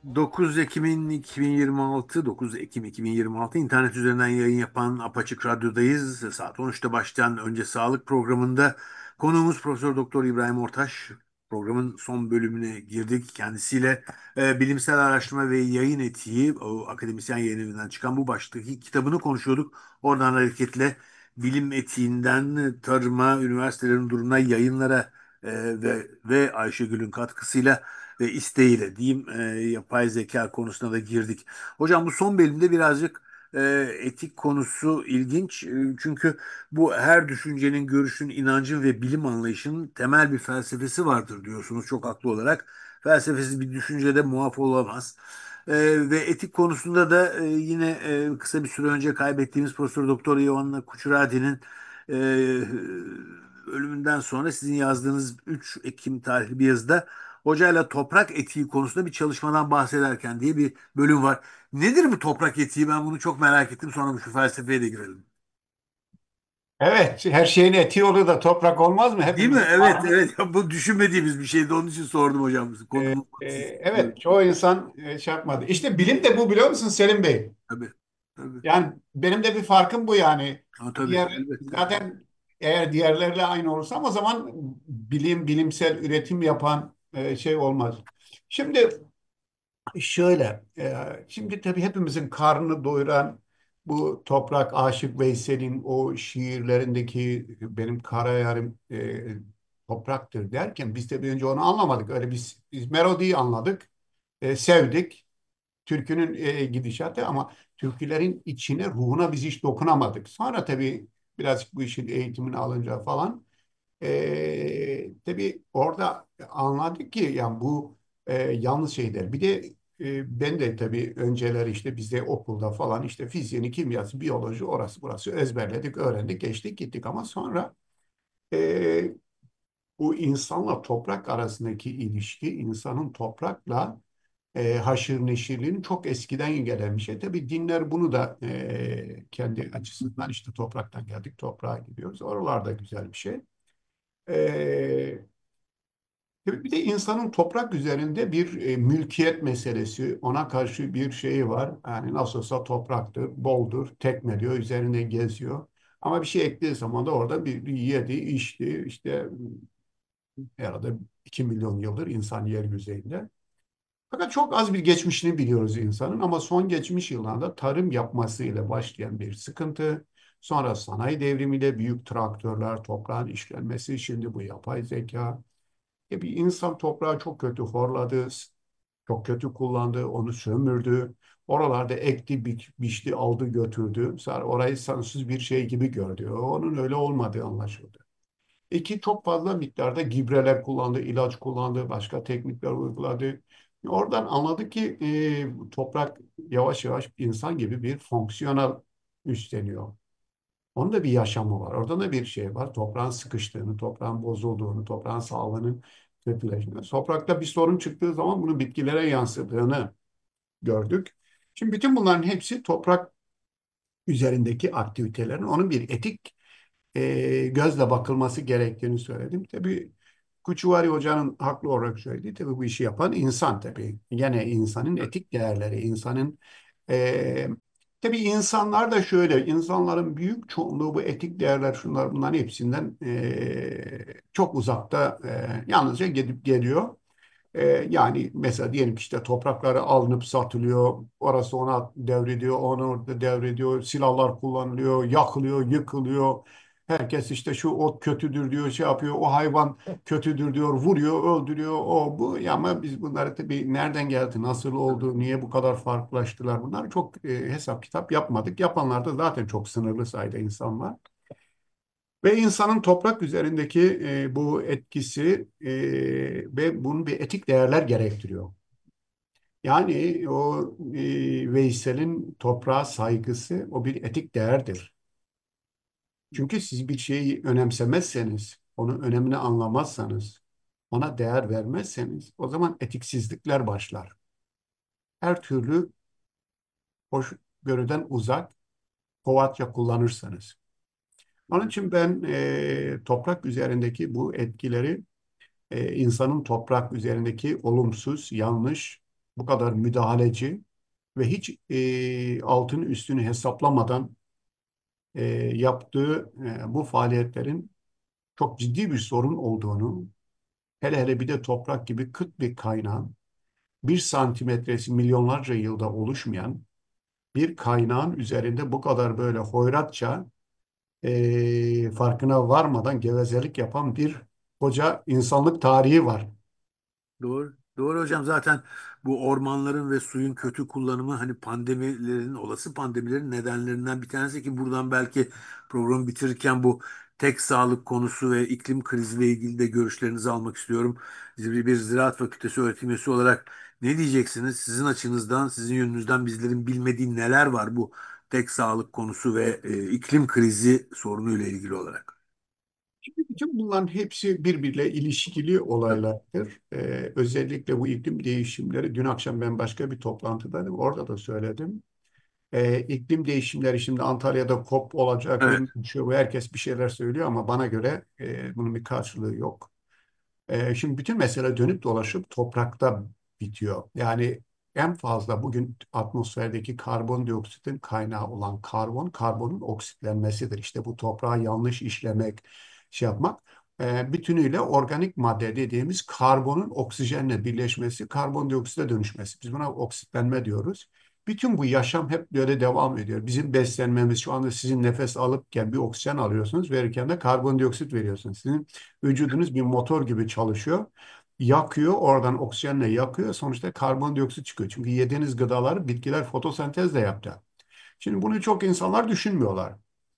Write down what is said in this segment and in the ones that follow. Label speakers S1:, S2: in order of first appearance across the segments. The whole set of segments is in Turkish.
S1: 9 Ekim 2026, 9 Ekim 2026 internet üzerinden yayın yapan Apaçık Radyo'dayız. Saat 13'te başlayan Önce Sağlık programında konuğumuz Profesör Doktor İbrahim Ortaç. Programın son bölümüne girdik. Kendisiyle bilimsel araştırma ve yayın etiği, o akademisyen yayın evinden çıkan bu başlıktaki kitabını konuşuyorduk. Oradan hareketle bilim etiğinden tarıma, üniversitelerin durumuna, yayınlara ve Ayşegül'ün katkısıyla ve isteğiyle diyeyim yapay zeka konusuna da girdik. Hocam bu son bölümde birazcık etik konusu ilginç. Çünkü bu her düşüncenin, görüşün, inancın ve bilim anlayışının temel bir felsefesi vardır diyorsunuz çok haklı olarak. Felsefesiz bir düşüncede muaf olamaz. Ve etik konusunda da yine kısa bir süre önce kaybettiğimiz Profesör Doktor Ioanna Kuchuradi'nin ölümünden sonra sizin yazdığınız 3 Ekim tarihli bir yazıda hocayla toprak etiği konusunda bir çalışmadan bahsederken diye bir bölüm var. Nedir bu toprak etiği? Ben bunu çok merak ettim. Sonra şu felsefeye de girelim.
S2: Evet, her şeyin eti olur da toprak olmaz mı?
S1: Değil mi?
S2: Hepimizin
S1: Evet,
S2: karnı.
S1: evet. Ya bu düşünmediğimiz bir şeydi. Onun için sordum hocam. Konumuz siz.
S2: Evet, çoğu insan şey yapmadı. İşte bilim de bu biliyor musun Selim Bey?
S1: Tabii. Tabii.
S2: Yani benim de bir farkım bu yani.
S1: Ha, tabii.
S2: Diğer
S1: Elbette.
S2: zaten eğer diğerleriyle aynı olursam o zaman bilimsel üretim yapan şey olmaz. Şimdi şöyle, şimdi tabii hepimizin karnını doyuran bu Toprak Aşık Veysel'in o şiirlerindeki benim kara yarim topraktır derken biz de bir önce onu anlamadık. Öyle biz melodiyi anladık, sevdik. Türkünün gidişatı ama türkülerin içine, ruhuna biz hiç dokunamadık. Sonra tabii birazcık bu işin eğitimini alınca falan tabii orada anladık ki yani bu yanlış şeyler. Bir de ben de tabii önceler işte bizde okulda falan işte fiziğini, kimyası, biyoloji orası burası ezberledik, öğrendik, geçtik gittik ama sonra e, bu insanla toprak arasındaki ilişki, insanın toprakla haşır neşirliğinin çok eskiden gelen bir şey. Tabii dinler bunu da kendi açısından işte topraktan geldik, toprağa gidiyoruz. Oralarda güzel bir şey. E, tabii bir de insanın toprak üzerinde bir mülkiyet meselesi, ona karşı bir şeyi var. Yani nasıl olsa topraktır, boldur, tekmeliyor, üzerinde geziyor. Ama bir şey ektiği zaman da orada bir yedi, içti, işte herhalde 2 milyon yıldır insan yer yüzeyinde. Fakat çok az bir geçmişini biliyoruz insanın ama son geçmiş yıllarda tarım yapmasıyla başlayan bir sıkıntı. Sonra sanayi devrimiyle büyük traktörler, toprağın işlenmesi, şimdi bu yapay zeka. Bir insan toprağı çok kötü horladı, çok kötü kullandı, onu sömürdü. Oralarda ekti, biçti, aldı, götürdü. Sonra orayı sansız bir şey gibi gördü. Onun öyle olmadığı anlaşıldı. İki, çok fazla miktarda gübreler kullandı, ilaç kullandı, başka teknikler uyguladı. Oradan anladık ki toprak yavaş yavaş insan gibi bir fonksiyonel üstleniyor. Onun da bir yaşamı var. Orada da bir şey var. Toprağın sıkıştığını, toprağın bozulduğunu, toprağın sağlığının kötüleştiğini. Toprakta bir sorun çıktığı zaman bunu bitkilere yansıdığını gördük. Şimdi bütün bunların hepsi toprak üzerindeki aktivitelerin onun bir etik gözle bakılması gerektiğini söyledim. Tabii Kuçuvari Hoca'nın haklı olarak söylediği tabii bu işi yapan insan tabii. Yine insanın etik değerleri, insanın e, tabii insanlar da şöyle, insanların büyük çoğunluğu bu etik değerler şunlar bunların hepsinden çok uzakta yalnızca gidip geliyor. Yani mesela diyelim ki işte toprakları alınıp satılıyor, orası ona devrediyor, onu orada devrediyor, silahlar kullanılıyor, yakılıyor, yıkılıyor. Herkes işte şu ot kötüdür diyor, şey yapıyor, o hayvan kötüdür diyor, vuruyor, öldürüyor, o bu. Ya ama biz bunları tabii nereden geldi, nasıl oldu, niye bu kadar farklılaştılar bunlar çok hesap kitap yapmadık. Yapanlar da zaten çok sınırlı sayıda insan var. Ve insanın toprak üzerindeki bu etkisi ve bunun bir etik değerler gerektiriyor. Yani o Veysel'in toprağa saygısı o bir etik değerdir. Çünkü siz bir şeyi önemsemezseniz, onun önemini anlamazsanız, ona değer vermezseniz o zaman etiksizlikler başlar. Her türlü hoşgörüden uzak, kovatça kullanırsanız. Onun için ben toprak üzerindeki bu etkileri insanın toprak üzerindeki olumsuz, yanlış. bu kadar müdahaleci ve hiç altını üstünü hesaplamadan e, yaptığı bu faaliyetlerin çok ciddi bir sorun olduğunu, hele hele bir de toprak gibi kıt bir kaynağın, 1 santimetresi milyonlarca yılda oluşmayan bir kaynağın üzerinde bu kadar böyle hoyratça farkına varmadan gevezelik yapan bir koca insanlık tarihi var.
S1: Doğru. Doğru hocam, zaten bu ormanların ve suyun kötü kullanımı hani pandemilerin, olası pandemilerin nedenlerinden bir tanesi ki buradan belki programı bitirirken bu tek sağlık konusu ve iklim kriziyle ilgili de görüşlerinizi almak istiyorum. Bir ziraat fakültesi öğretim üyesi olarak ne diyeceksiniz? Sizin açınızdan, sizin yönünüzden bizlerin bilmediği neler var bu tek sağlık konusu ve iklim krizi sorunuyla ilgili olarak?
S2: Bütün bunların hepsi birbiriyle ilişkili
S1: Tabii.
S2: olaylardır. Özellikle bu iklim değişimleri, dün akşam ben başka bir toplantıdaydım, orada da söyledim. İklim değişimleri şimdi Antalya'da COP olacak,
S1: Evet.
S2: şu, herkes bir şeyler söylüyor ama bana göre bunun bir karşılığı yok. Şimdi bütün mesele dönüp dolaşıp toprakta bitiyor. Yani en fazla bugün atmosferdeki karbondioksitin kaynağı olan karbonun oksitlenmesidir. İşte bu toprağı yanlış işlemek, şey yapmak. Bütünüyle organik madde dediğimiz karbonun oksijenle birleşmesi, karbondioksite dönüşmesi. Biz buna oksitlenme diyoruz. Bütün bu yaşam hep böyle devam ediyor. Bizim beslenmemiz şu anda sizin nefes alırken bir oksijen alıyorsunuz, verirken de karbondioksit veriyorsunuz. Sizin vücudunuz bir motor gibi çalışıyor. Yakıyor, oradan oksijenle yakıyor. Sonuçta karbondioksit çıkıyor. Çünkü yediğiniz gıdaları bitkiler fotosentezle yaptı. Şimdi bunu çok insanlar düşünmüyorlar.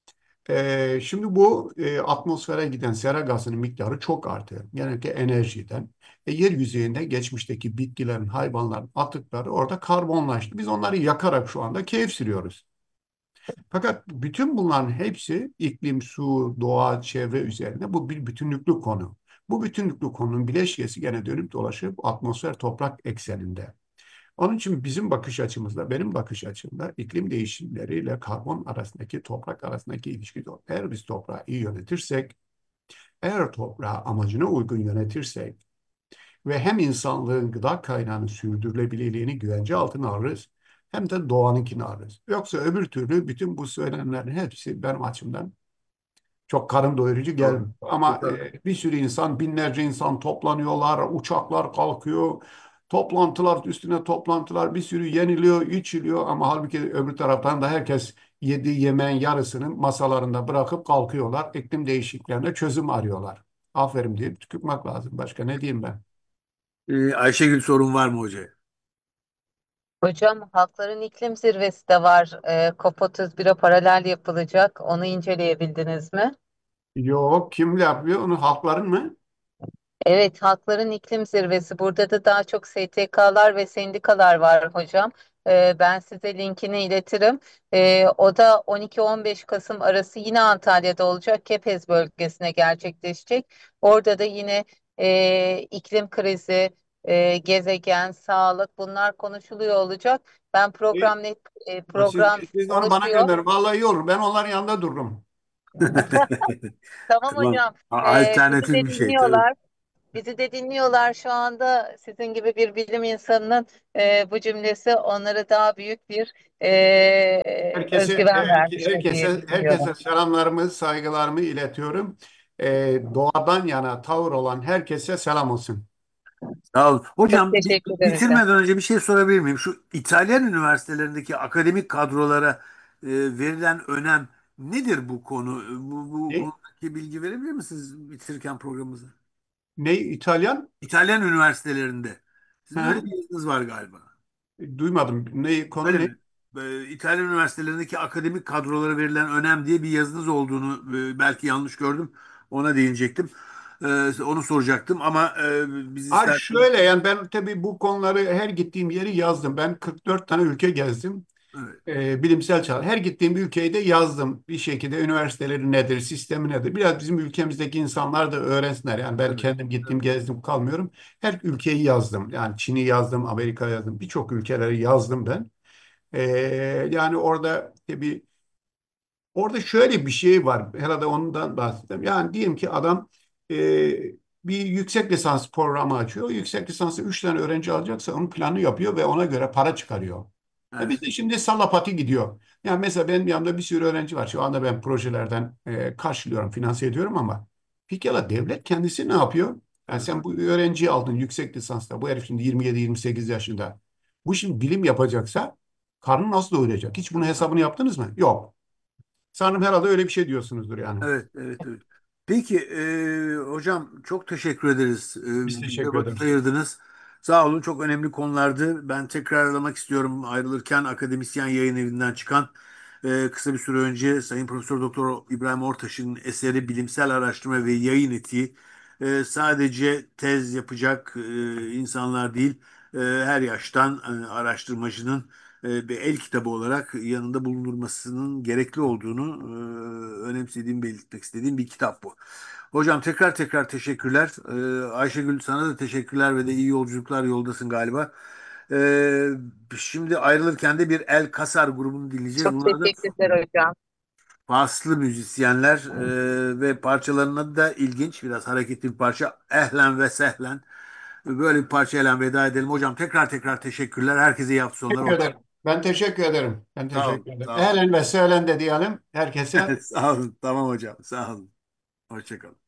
S2: Şimdi bu atmosfere giden sera gazının miktarı çok artıyor. Genellikle enerjiden. Yer yüzeyinde geçmişteki bitkilerin, hayvanların atıkları orada karbonlaştı. Biz onları yakarak şu anda keyif sürüyoruz. Fakat bütün bunların hepsi iklim, su, doğa, çevre üzerine bu bir bütünlüklü konu. Bu bütünlüklü konunun bileşkesi gene dönüp dolaşıp atmosfer toprak ekseninde. Onun için bizim bakış açımızda, benim bakış açımda iklim değişimleriyle karbon arasındaki, toprak arasındaki ilişki de o. Eğer biz toprağı iyi yönetirsek, eğer toprağı amacına uygun yönetirsek ve hem insanlığın gıda kaynağının sürdürülebilirliğini güvence altına alırız, hem de doğanınkini alırız. Yoksa öbür türlü bütün bu söylenenlerin hepsi benim açımdan çok karın doyurucu
S1: Doğru.
S2: gelmiyor. Ama
S1: Çok
S2: bir sürü insan, binlerce insan toplanıyorlar, uçaklar kalkıyor, toplantılar üstüne toplantılar, bir sürü yeniliyor, içiliyor ama halbuki öbür taraftan da herkes yediği yemeğin yarısını masalarında bırakıp kalkıyorlar. İklim değişikliklerine çözüm arıyorlar. Aferin deyip tükürmek lazım. Başka ne diyeyim ben?
S1: Ayşegül, sorun var mı hocaya?
S3: Hocam Halkların İklim Zirvesi de var. COP31'e paralel yapılacak. Onu inceleyebildiniz mi?
S2: Yok, kim yapıyor? Onu halkların mı?
S3: Evet, Halkların İklim Zirvesi. Burada da daha çok STK'lar ve sendikalar var hocam. Ben size linkini iletirim. O da 12-15 Kasım arası yine Antalya'da olacak. Kepez bölgesine gerçekleşecek. Orada da yine iklim krizi, gezegen, sağlık bunlar konuşuluyor olacak. Ben
S2: E, siz,
S3: program
S2: siz onu bana
S3: oluşuyor.
S2: gönderin. Vallahi iyi olur. Ben onların yanında dururum.
S3: Tamam
S1: Tamam.
S3: hocam. Bizi
S1: Alternatif
S3: de
S1: bir şey tabii.
S3: dinliyorlar. Bizi de dinliyorlar şu anda. Sizin gibi bir bilim insanının bu cümlesi onlara daha büyük bir özgüven vermiştir diye
S2: Herkese
S3: düşünüyorum.
S2: selamlarımı, saygılarımı iletiyorum. Doğadan yana tavır olan herkese selam olsun.
S1: Sağ olun.
S3: Çok
S1: Hocam,
S3: teşekkürler hocam.
S1: bitirmeden önce bir şey sorabilir miyim? Şu İtalyan üniversitelerindeki akademik kadrolara verilen önem nedir bu konu? Bu
S2: Ne?
S1: konudaki bilgi verebilir misiniz bitirirken programımızı?
S2: Ne İtalyan?
S1: İtalyan üniversitelerinde. Sizin öyle
S2: Ha,
S1: bir yazınız var galiba.
S2: duymadım. Ne konu
S1: Öyle
S2: ne?
S1: mi? İtalyan üniversitelerindeki akademik kadrolara verilen önem diye bir yazınız olduğunu belki yanlış gördüm. Ona değinecektim. Onu soracaktım ama biz
S2: Ay
S1: isterseniz.
S2: şöyle yani ben tabii bu konuları her gittiğim yeri yazdım. Ben 44 tane ülke gezdim.
S1: Evet,
S2: Bilimsel çağ. Her gittiğim ülkeyi de yazdım. Bir şekilde üniversiteleri nedir, sistemi nedir? Biraz bizim ülkemizdeki insanlar da öğrensinler. Yani ben
S1: tabii.
S2: kendim gittim,
S1: Tabii.
S2: gezdim, kalmıyorum. Her ülkeyi yazdım. Yani Çin'i yazdım, Amerika'yı yazdım. Birçok ülkeleri yazdım ben. Ee, Yani orada tabii orada şöyle bir şey var. Herhalde ondan bahsedeyim. Yani diyelim ki adam bir yüksek lisans programı açıyor. O yüksek lisansı 3 tane öğrenci alacaksa onun planı yapıyor ve ona göre para çıkarıyor.
S1: Evet.
S2: Bizde şimdi sallapati gidiyor. Yani mesela benim yanımda bir sürü öğrenci var. Şu anda ben projelerden karşılıyorum, finanse ediyorum ama pekala devlet kendisi ne yapıyor? Yani
S1: Evet.
S2: sen bu öğrenciyi aldın yüksek lisansta. Bu herif şimdi 27-28 yaşında. Bu şimdi bilim yapacaksa karnı nasıl doyuracak? Hiç bunun hesabını yaptınız mı? Yok. Sanırım herhalde öyle bir şey diyorsunuzdur yani.
S1: Evet, evet, evet. Peki hocam çok teşekkür ederiz.
S2: Biz
S1: Bize
S2: teşekkür
S1: vakit
S2: ederiz.
S1: ayırdınız. Sağ olun. Çok önemli konulardı. Ben tekrarlamak istiyorum ayrılırken akademisyen yayın evinden çıkan kısa bir süre önce Sayın Profesör Doktor İbrahim Ortaş'ın eseri Bilimsel Araştırma ve Yayın Etiği sadece tez yapacak insanlar değil, her yaştan araştırmacının bir el kitabı olarak yanında bulundurmasının gerekli olduğunu önemsediğim, belirtmek istediğim bir kitap bu. Hocam tekrar tekrar teşekkürler. Ayşegül sana da teşekkürler ve de iyi yolculuklar, yoldasın galiba. E, Şimdi ayrılırken de bir El Kasar grubunu dinleyeceğiz.
S3: Çok
S1: Bunlar da
S3: teşekkürler hocam.
S1: Faslı müzisyenler ve parçalarının adı da ilginç. Biraz hareketli bir parça. Ehlen ve Sehlen. Böyle bir parçayla veda edelim. Hocam tekrar tekrar teşekkürler. Herkese iyi hafta sonları.
S2: Teşekkür ederim. Ben teşekkür ederim. Ben
S1: Sağ olun.
S2: teşekkür ederim.
S1: Sağ olun.
S2: Ehlen ve sehlen de diyelim herkese.
S1: Sağ olun. Tamam hocam. Sağ olun. Hoşça kalın.